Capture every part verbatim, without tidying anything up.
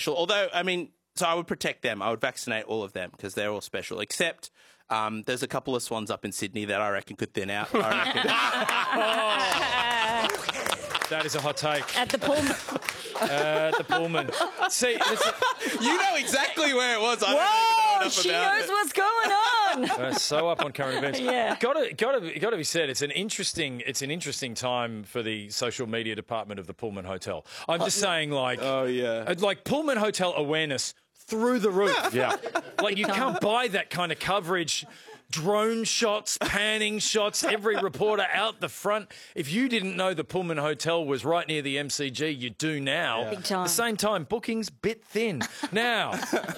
special. Although, I mean, so I would protect them. I would vaccinate all of them because they're all special, except um, there's a couple of swans up in Sydney that I reckon could thin out. I reckon. That is a hot take. At the Pullman. Uh, the Pullman. See, that's a, You know exactly where it was. I Whoa, don't even know enough she about knows it. what's going on. uh, so up on current events. Yeah. Gotta, gotta, gotta be said. It's an interesting, it's an interesting time for the social media department of the Pullman Hotel. I'm just saying, like, Oh, yeah. uh, like Pullman Hotel awareness through the roof. Yeah, like you can't buy that kind of coverage. Drone shots, panning shots, every reporter out the front. If you didn't know the Pullman Hotel was right near the M C G, you do now. Yeah. Big time. At the same time, bookings bit thin. Now,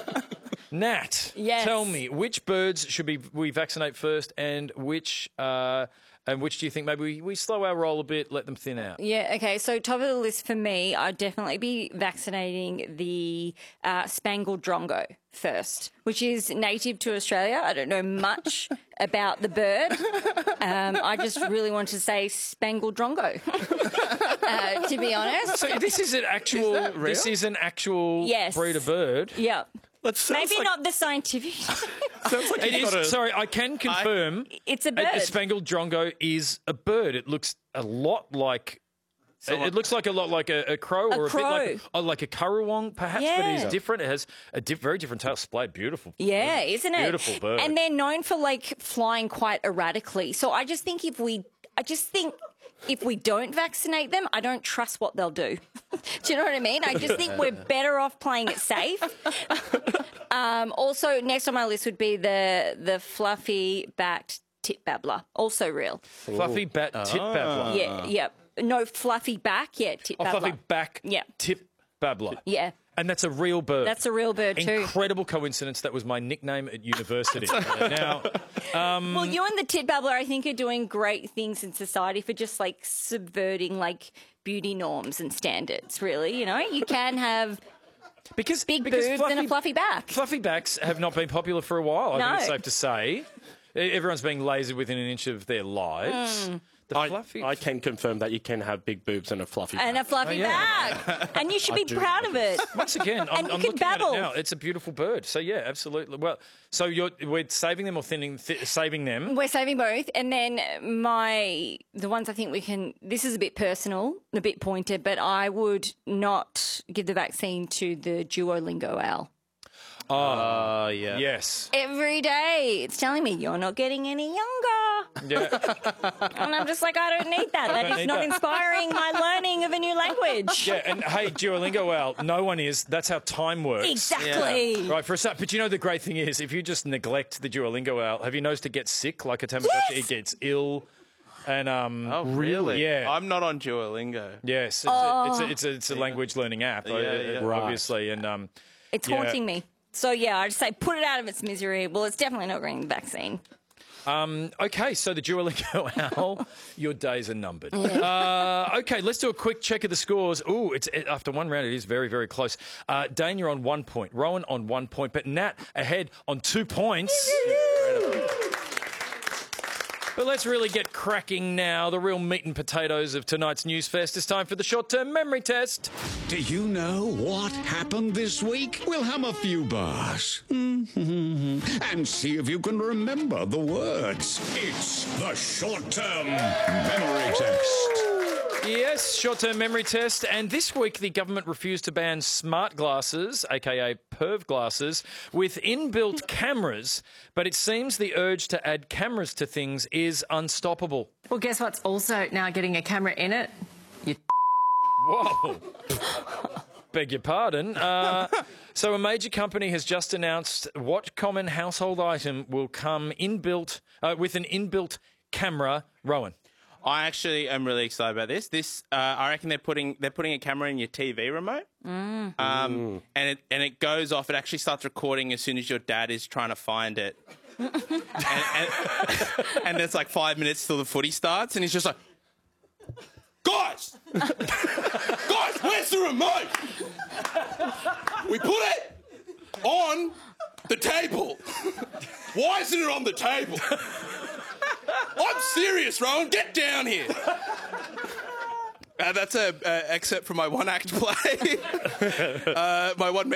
Nat, Yes. tell me, which birds should be, we vaccinate first and which uh, and which do you think maybe we, we slow our roll a bit, let them thin out? Yeah, okay. So top of the list for me, I'd definitely be vaccinating the uh, Spangled Drongo first, which is native to Australia. I don't know much about the bird. Um, I just really want to say Spangled Drongo, uh, to be honest. So this is an actual, Is that real? this is an actual Yes. breed of bird. Yeah. That sounds Maybe like- not the scientific. Sounds like It you've is, got a- sorry, I can confirm. It's a A, bird. a Spangled Drongo is a bird. It looks a lot like. It, it looks like a lot like a, a crow A or a crow. bit like a, oh, like a currawong, perhaps, but it Yeah. is different. It has a di- very different tail. Splayed, beautiful. Yeah, isn't it? Beautiful bird. And they're known for like flying quite erratically. So I just think if we, I just think if we don't vaccinate them, I don't trust what they'll do. Do you know what I mean? I just think we're better off playing it safe. um, also, next on my list would be the the fluffy backed tit babbler, also real. Fluffy bat tit babbler. Yeah, yeah. No fluffy back, yeah, tit Oh, babbler. fluffy back Yeah. tip babbler. Yeah. And that's a real bird. That's a real bird too. Incredible coincidence. That was my nickname at university. Now, Well, you and the tit babbler, I think, are doing great things in society for just like subverting like beauty norms and standards. Really, you know, you can have because big because boobs and a fluffy back. Fluffy backs have not been popular for a while. I think No. it's safe to say. E- Everyone's being lasered within an inch of their lives. Hmm. The I, fluffy. I can confirm that you can have big boobs and a fluffy And a back. fluffy Oh, yeah. back, and you should be do proud of it. Once again, I'm, And you I'm can looking at babble. it now. It's a beautiful bird. So yeah, absolutely. Well, so you're we're saving them or thinning, th- saving them. We're saving both, and then my the ones I think we can. This is a bit personal, a bit pointed, but I would not give the vaccine to the Duolingo owl. Oh, yeah. Yes. Every day, it's telling me you're not getting any younger. Yeah. And I'm just like, I don't need that. That don't is need not that. inspiring my learning of a new language. Yeah. And hey, Duolingo owl. No one is. That's how time works. Exactly. Right, for a start. But you know, the great thing is, if you just neglect the Duolingo owl, have you noticed it gets sick like a Tamagotchi? Yes! It gets ill. And, um, Oh, really? Yeah. I'm not on Duolingo. yes, it's, Oh. a, it's, a, it's, a, it's a language learning app, uh, yeah. uh, obviously. And um, It's Yeah. haunting me. So, yeah, I just say put it out of its misery. Well, it's definitely not getting the vaccine. okay, so the Duolingo owl, your days are numbered. Uh, okay, let's do a quick check of the scores. Ooh, it's it, after one round, it is very, very close. Uh, Dane, you're on one point. Rowan on one point, but Nat ahead on two points. But let's really get cracking now. The real meat and potatoes of tonight's News Fest. It's time for the short-term memory test. Do you know what happened this week? We'll hum a few bars and see if you can remember the words. It's the short-term memory test. Yes, short-term memory test. And this week, the government refused to ban smart glasses, aka perv glasses, with inbuilt cameras. But it seems the urge to add cameras to things is unstoppable. Well, guess what's also now getting a camera in it? You Whoa. Beg your pardon. Uh, so a major company has just announced what common household item will come inbuilt uh, with an inbuilt camera. Rowan. I actually am really excited about this. This, uh, I reckon they're putting they're putting a camera in your T V remote, um, and it and it goes off. It actually starts recording as soon as your dad is trying to find it, and, and, and it's like five minutes till the footy starts, and he's just like, "Guys, guys, where's the remote? We put it on the table. Why isn't it on the table?" I'm serious, Rowan. Get down here. Uh, that's a uh, excerpt from my one-act play. uh, my one-man